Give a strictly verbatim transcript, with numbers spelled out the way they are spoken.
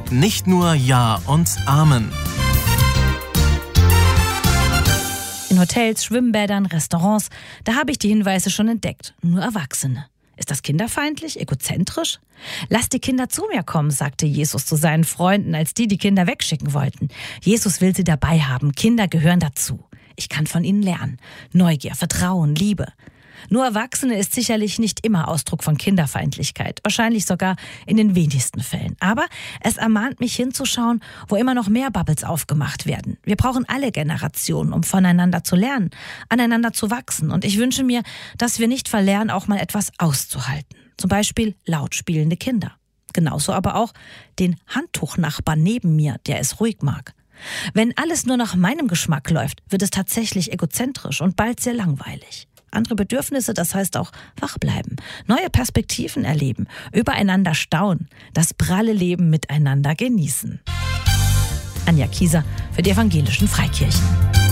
Nicht nur Ja und Amen. In Hotels, Schwimmbädern, Restaurants, da habe ich die Hinweise schon entdeckt. Nur Erwachsene. Ist das kinderfeindlich, egozentrisch? Lasst die Kinder zu mir kommen, sagte Jesus zu seinen Freunden, als die die Kinder wegschicken wollten. Jesus will sie dabei haben. Kinder gehören dazu. Ich kann von ihnen lernen. Neugier, Vertrauen, Liebe. Nur Erwachsene ist sicherlich nicht immer Ausdruck von Kinderfeindlichkeit. Wahrscheinlich sogar in den wenigsten Fällen. Aber es ermahnt mich hinzuschauen, wo immer noch mehr Bubbles aufgemacht werden. Wir brauchen alle Generationen, um voneinander zu lernen, aneinander zu wachsen. Und ich wünsche mir, dass wir nicht verlernen, auch mal etwas auszuhalten. Zum Beispiel laut spielende Kinder. Genauso aber auch den Handtuchnachbarn neben mir, der es ruhig mag. Wenn alles nur nach meinem Geschmack läuft, wird es tatsächlich egozentrisch und bald sehr langweilig. Andere Bedürfnisse, das heißt auch wach bleiben, neue Perspektiven erleben, übereinander staunen, das pralle Leben miteinander genießen. Anja Kieser für die Evangelischen Freikirchen.